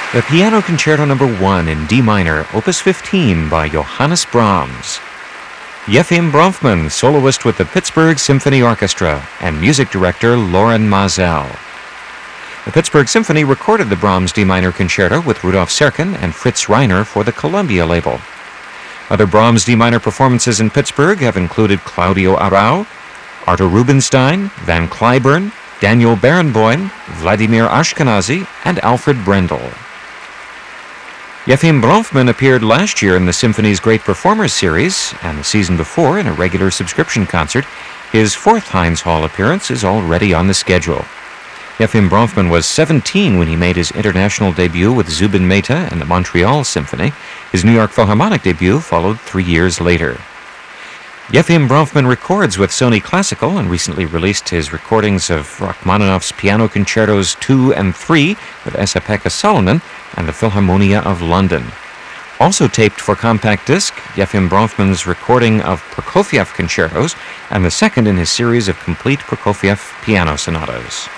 The Piano Concerto No. 1 in D minor, Opus 15 by Johannes Brahms. Yefim Bronfman, soloist with the Pittsburgh Symphony Orchestra, and music director Loren Maazel. The Pittsburgh Symphony recorded the Brahms D minor concerto with Rudolf Serkin and Fritz Reiner for the Columbia label. Other Brahms D minor performances in Pittsburgh have included Claudio Arrau, Artur Rubinstein, Van Cliburn, Daniel Barenboim, Vladimir Ashkenazy, and Alfred Brendel. Yefim Bronfman appeared last year in the Symphony's Great Performers series, and the season before in a regular subscription concert. His fourth Heinz Hall appearance is already on the schedule. Yefim Bronfman was 17 when he made his international debut with Zubin Mehta and the Montreal Symphony. His New York Philharmonic debut followed 3 years later. Yefim Bronfman records with Sony Classical and recently released his recordings of Rachmaninoff's Piano Concertos 2 and 3 with Esa-Pekka Salonen and the Philharmonia of London. Also taped for compact disc, Yefim Bronfman's recording of Prokofiev concertos and the second in his series of complete Prokofiev piano sonatas.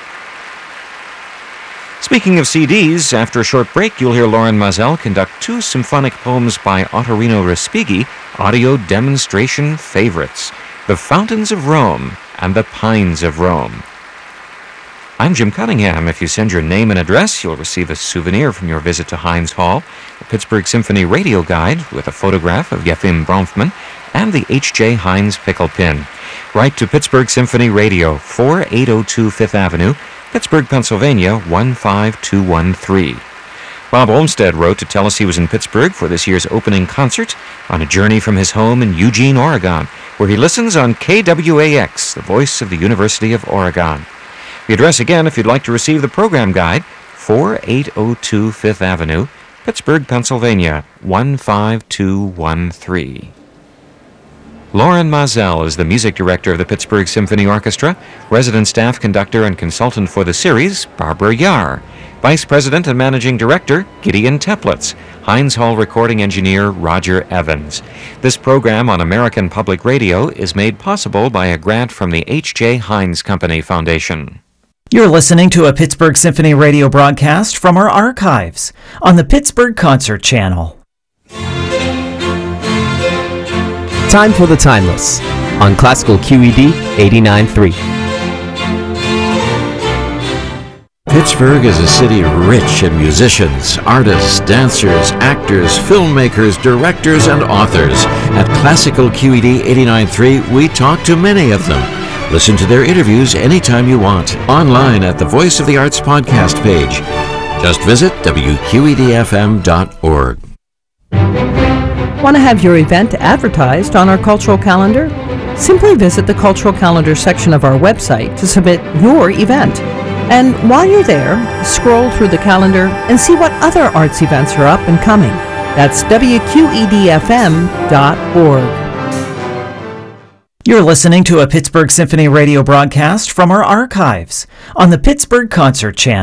Speaking of CDs, after a short break, you'll hear Loren Maazel conduct 2 symphonic poems by Ottorino Respighi, audio demonstration favorites, The Fountains of Rome and The Pines of Rome. I'm Jim Cunningham. If you send your name and address, you'll receive a souvenir from your visit to Heinz Hall, the Pittsburgh Symphony radio guide with a photograph of Yefim Bronfman, and the H.J. Heinz pickle pin. Write to Pittsburgh Symphony Radio, 4802 Fifth Avenue, Pittsburgh, Pennsylvania, 15213. Bob Olmsted wrote to tell us he was in Pittsburgh for this year's opening concert on a journey from his home in Eugene, Oregon, where he listens on KWAX, the voice of the University of Oregon. The address again, if you'd like to receive the program guide, 4802 Fifth Avenue, Pittsburgh, Pennsylvania, 15213. Loren Maazel is the music director of the Pittsburgh Symphony Orchestra, resident staff conductor and consultant for the series, Barbara Yar, vice president and managing director, Gideon Teplitz, Heinz Hall recording engineer, Roger Evans. This program on American Public Radio is made possible by a grant from the H.J. Heinz Company Foundation. You're listening to a Pittsburgh Symphony radio broadcast from our archives on the Pittsburgh Concert Channel. Time for the Timeless on Classical QED 89.3. Pittsburgh is a city rich in musicians, artists, dancers, actors, filmmakers, directors, and authors. At Classical QED 89.3, we talk to many of them. Listen to their interviews anytime you want, online at the Voice of the Arts podcast page. Just visit wqedfm.org. Want to have your event advertised on our cultural calendar? Simply visit the cultural calendar section of our website to submit your event. And while you're there, scroll through the calendar and see what other arts events are up and coming. That's wqedfm.org. You're listening to a Pittsburgh Symphony radio broadcast from our archives on the Pittsburgh Concert Channel.